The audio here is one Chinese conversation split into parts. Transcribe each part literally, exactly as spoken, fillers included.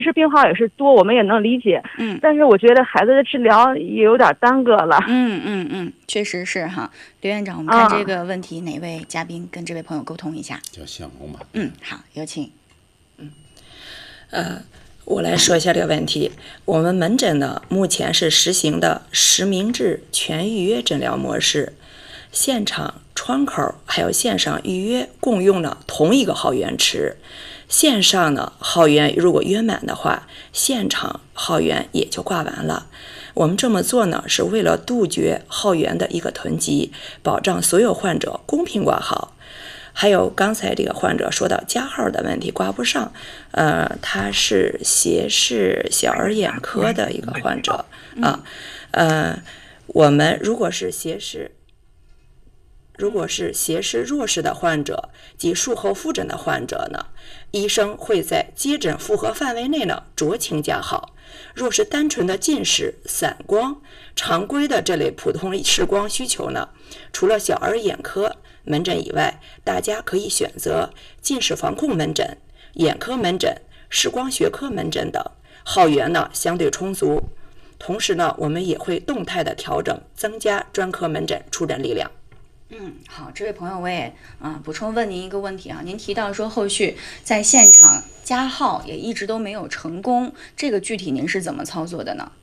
实病号也是多，我们也能理解。 嗯， 但是我觉得孩子的治疗也有点耽搁了。 嗯嗯嗯，确实是哈。刘院长，我们看这个问题，哪位嘉宾跟这位朋友沟通一下？ 叫向红吧。 嗯，好，有请。 嗯，呃。我来说一下这个问题。我们门诊呢，目前是实行的实名制全预约诊疗模式，现场、窗口还有线上预约共用了同一个号源池。线上呢，号源如果约满的话，现场号源也就挂完了。我们这么做呢，是为了杜绝号源的一个囤积，保障所有患者公平挂号。还有刚才这个患者说到加号的问题挂不上，呃，他是斜视小儿眼科的一个患者啊，呃，我们如果是斜视，如果是斜视弱视的患者及术后复诊的患者呢，医生会在接诊负荷范围内呢酌情加号。若是单纯的近视、散光、常规的这类普通视光需求呢，除了小儿眼科门诊以外，大家可以选择近视防控门诊、眼科门诊、视光学科门诊等，号源呢相对充足。同时呢，我们也会动态的调整，增加专科门诊出诊力量。 嗯，好，这位朋友我也啊补充问您一个问题啊，您提到说后续在现场加号也一直都没有成功，这个具体您是怎么操作的呢？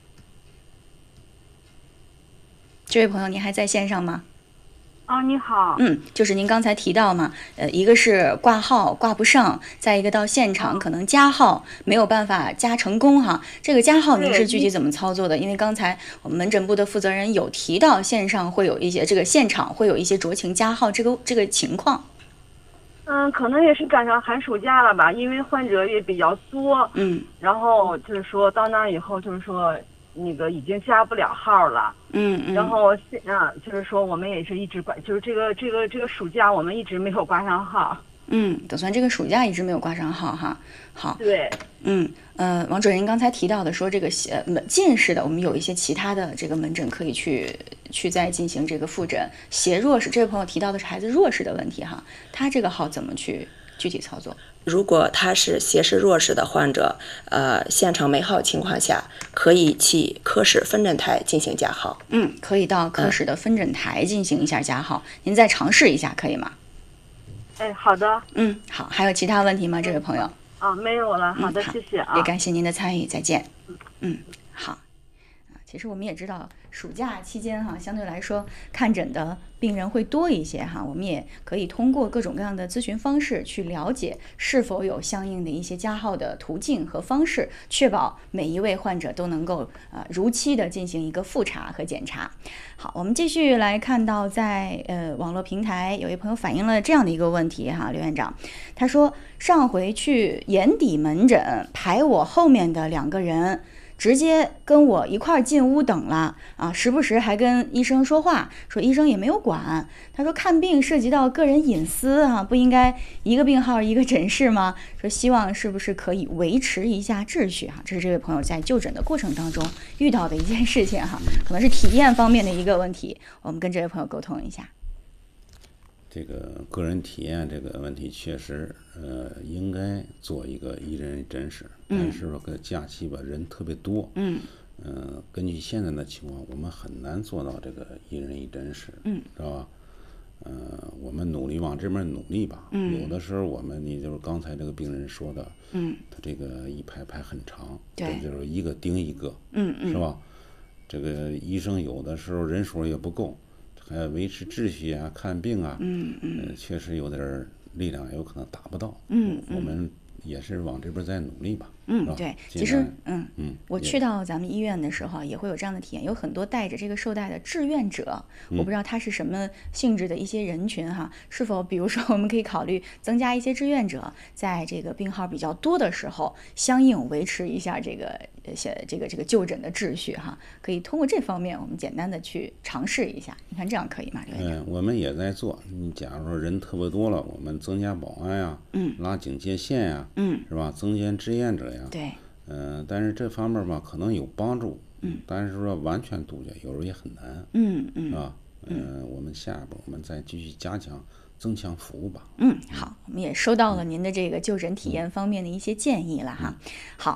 这位朋友，您还在线上吗？ 啊，你好。 嗯，就是您刚才提到嘛，呃，一个是挂号挂不上，再一个到现场可能加号没有办法加成功哈。这个加号您是具体怎么操作的？因为刚才我们门诊部的负责人有提到线上会有一些，这个现场会有一些酌情加号这个这个情况。 嗯，可能也是赶上寒暑假了吧，因为患者也比较多。 嗯， 然后就是说到那儿以后，就是说那个已经加不了号了。 嗯嗯。 然后现啊，就是说我们也是一直挂，就是这个这个这个暑假我们一直没有挂上号。 嗯，打算这个暑假一直没有挂上号哈。好。 对。 嗯呃，王主任刚才提到的说这个呃近视的，我们有一些其他的这个门诊可以去去再进行这个复诊。斜弱视，这位朋友提到的是孩子弱视的问题哈，他这个号怎么去具体操作？ 如果他是斜视弱视的患者，呃，现场没号情况下，可以去科室分诊台进行加号。 嗯，可以到科室的分诊台进行一下加号，嗯、您再尝试一下，可以吗？ 哎，好的。 嗯，好，还有其他问题吗，这位朋友？ 啊，没有了。好的， 嗯、好谢谢啊。 也感谢您的参与，再见。嗯，好。其实我们也知道，暑假期间哈，相对来说看诊的病人会多一些哈。我们也可以通过各种各样的咨询方式去了解是否有相应的一些加号的途径和方式，确保每一位患者都能够呃如期的进行一个复查和检查。好，我们继续来看到在呃网络平台有一朋友反映了这样的一个问题哈，刘院长，他说上回去眼底门诊排我后面的两个人。直接跟我一块儿进屋等了啊，时不时还跟医生说话，说医生也没有管。他说看病涉及到个人隐私啊，不应该一个病号一个诊室吗？说希望是不是可以维持一下秩序哈？这是这位朋友在就诊的过程当中遇到的一件事情哈，可能是体验方面的一个问题，我们跟这位朋友沟通一下。 这个个人体验这个问题确实，呃，应该做一个一人诊室，但是说个假期吧，人特别多， 嗯， 呃，根据现在的情况，我们很难做到这个一人一诊室， 嗯， 是吧？呃，我们努力往这边努力吧。 嗯， 有的时候我们，你就是刚才这个病人说的， 嗯， 他这个一排排很长， 对， 就是一个盯一个， 嗯嗯， 是吧？这个医生有的时候人数也不够。还要维持秩序啊，看病啊， 嗯嗯， 呃，确实有点力量有可能达不到， 嗯嗯， 我们也是往这边在努力吧， 嗯，对，其实，嗯嗯， 我去到咱们医院的时候，也会有这样的体验，有很多带着这个绶带的志愿者，我不知道他是什么性质的一些人群哈，是否比如说我们可以考虑增加一些志愿者，在这个病号比较多的时候，相应维持一下这个些这个这个就诊的秩序哈，可以通过这方面我们简单的去尝试一下，你看这样可以吗？ 嗯，我们也在做。你假如说人特别多了，我们增加保安呀， 嗯， 拉警戒线呀， 嗯， 是吧？增加志愿者呀， 对， 嗯、呃，但是这方面吧，可能有帮助， 嗯， 但是说完全杜绝，有时候也很难， 嗯嗯， 啊，嗯、呃，我们下一步我们再继续加强。增强服务吧。 嗯，好，我们也收到了您的这个就诊体验方面的一些建议了哈。好，